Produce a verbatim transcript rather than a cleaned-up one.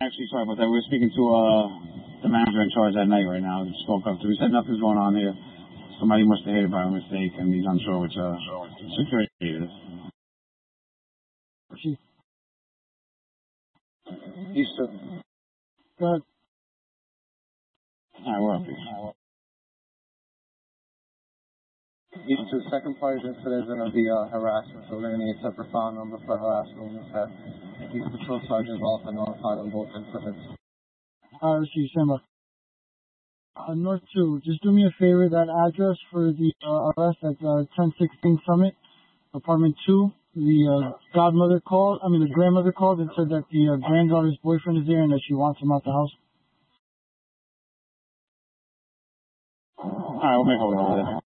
Actually, sorry about that. We were speaking to uh, the manager in charge that night right now. He spoke up to. We said nothing's going on here. Somebody must have hit it by mistake, and he's unsure which uh, security it is. Chief. He's uh, Go ahead. All right, we're up here. These two second parties incident of the uh, harassment, so we're going to need a separate file number for harassment. Uh, these patrol sergeants also notified on both incidents. All right, Chief, stand by. Uh, North two, just do me a favor, that address for the uh, arrest at uh, ten sixteen Summit, apartment two, the uh, godmother called, I mean the grandmother called and said that the uh, granddaughter's boyfriend is there and that she wants him out the house. All right, we'll make hold over there.